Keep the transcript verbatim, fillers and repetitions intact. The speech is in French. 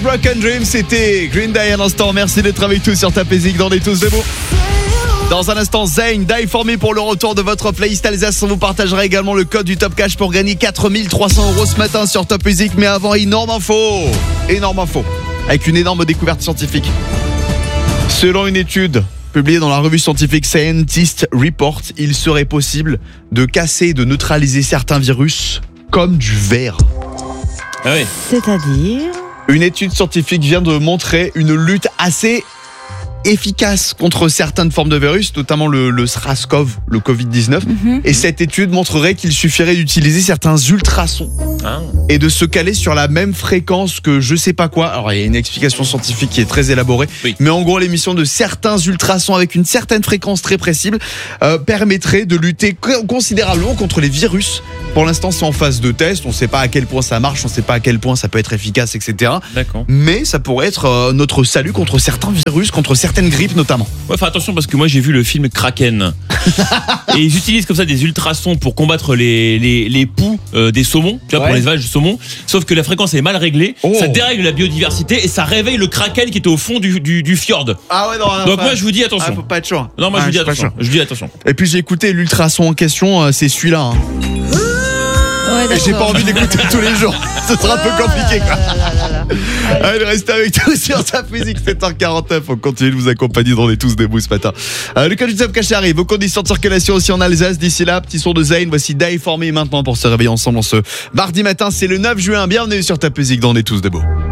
Broken Dream, c'était Green Day à l'instant. Merci d'être avec tous sur Top Music dans des tous debout. Dans un instant, Zayn, Die For Me pour le retour de votre playlist Alsace. On vous partagera également le code du Top Cash pour gagner quatre mille trois cents euros ce matin sur Top Music. Mais avant, énorme info, énorme info, avec une énorme découverte scientifique. Selon une étude publiée dans la revue scientifique Scientist Report, il serait possible de casser et de neutraliser certains virus comme du verre. Ah oui. C'est-à-dire ? Une étude scientifique vient de montrer une lutte assez efficace contre certaines formes de virus, notamment le, le SARS-CoV, le covid dix-neuf. Mm-hmm. Et cette étude montrerait qu'il suffirait d'utiliser certains ultrasons ah. et de se caler sur la même fréquence que je sais pas quoi. Alors il y a une explication scientifique qui est très élaborée, oui. mais en gros l'émission de certains ultrasons avec une certaine fréquence très précise euh, permettrait de lutter considérablement contre les virus. Pour l'instant, c'est en phase de test. On ne sait pas à quel point ça marche, on ne sait pas à quel point ça peut être efficace, et cetera. D'accord. Mais ça pourrait être euh, notre salut contre certains virus, contre certaines grippes notamment. Ouais, fais attention parce que moi j'ai vu le film Kraken. Et ils utilisent comme ça des ultrasons pour combattre les, les, les poux euh, des saumons, tu vois, ouais. pour les élevages de saumon. Sauf que la fréquence est mal réglée, oh. ça dérègle la biodiversité et ça réveille le Kraken qui était au fond du, du, du fjord. Ah ouais, non, non, Donc pas... moi je vous dis attention. Ah, faut pas être chaud. Non, moi ah, je vous dis attention. Je dis attention. Et puis j'ai écouté l'ultrason en question, euh, c'est celui-là. Hein. Ouais, et j'ai pas envie d'écouter tous les jours. Ce sera un peu compliqué quoi. Allez, restez avec nous sur Top Music, sept heures quarante-neuf. On continue de vous accompagner dans les tous debout ce matin. Euh, le code du Top Cash arrive. Vos conditions de circulation aussi en Alsace. D'ici là, petit son de Zayn. Voici Die For Me maintenant pour se réveiller ensemble en ce mardi matin. C'est le neuf juin. Bienvenue sur Top Music dans les tous debout.